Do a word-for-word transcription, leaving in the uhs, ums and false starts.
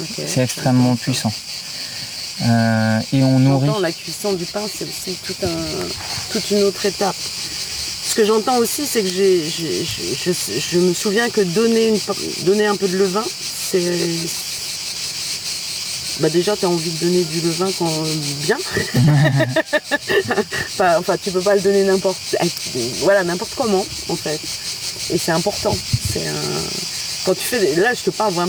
Okay. C'est extrêmement puissant. Euh, et on nourrit. J'entends la cuisson du pain, c'est aussi tout un, toute une autre étape. Ce que j'entends aussi, c'est que j'ai, j'ai, je, je, je me souviens que donner, une, donner un peu de levain, c'est... Bah déjà, tu as envie de donner du levain quand bien. enfin, enfin, tu peux pas le donner n'importe, voilà, n'importe comment, en fait. Et c'est important. C'est un... Quand tu fais, là, je te parle vraiment